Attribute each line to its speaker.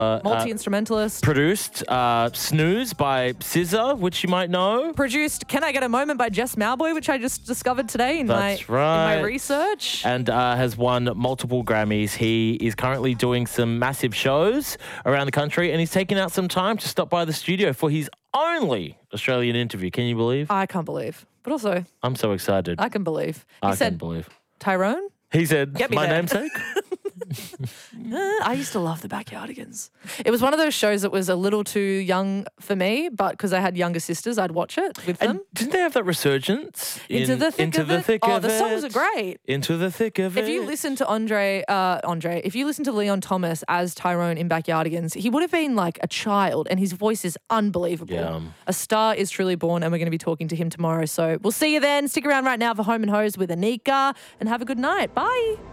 Speaker 1: Multi-instrumentalist.
Speaker 2: Produced Snooze by SZA, which you might know.
Speaker 1: Produced Can I Get a Moment by Jess Mowboy, which I just discovered today in my research.
Speaker 2: And has won multiple Grammys. He is currently doing some massive shows around the country, and he's taken out some time to stop by the studio for his only Australian interview. Can you believe?
Speaker 1: I can't believe. But also,
Speaker 2: I'm so excited.
Speaker 1: I can believe.
Speaker 2: I can believe.
Speaker 1: Tyrone?
Speaker 2: He said, my
Speaker 1: there.
Speaker 2: namesake?
Speaker 1: I used to love the Backyardigans. It was one of those shows that was a little too young for me, but because I had younger sisters, I'd watch it with them.
Speaker 2: Didn't they have that resurgence?
Speaker 1: Into the thick of it. The songs are great.
Speaker 2: Into the thick of it.
Speaker 1: If you listen to if you listen to Leon Thomas as Tyrone in Backyardigans, he would have been like a child, and his voice is unbelievable.
Speaker 2: Yeah.
Speaker 1: A star is truly born, and we're going to be talking to him tomorrow. So we'll see you then. Stick around right now for Home and Hose with Anika, and have a good night. Bye.